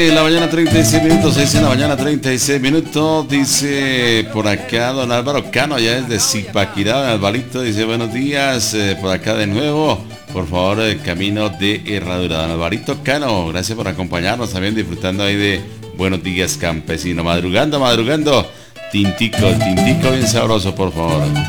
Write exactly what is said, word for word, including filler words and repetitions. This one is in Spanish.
En la mañana treinta y seis minutos, seis en la mañana treinta y seis minutos, dice por acá don Álvaro Cano, ya desde Zipaquirá, don Alvarito, dice buenos días, eh, por acá de nuevo, por favor, el camino de Herradura. Don Alvarito Cano, gracias por acompañarnos, también disfrutando ahí de buenos días campesino, madrugando, madrugando, tintico, tintico bien sabroso, por favor.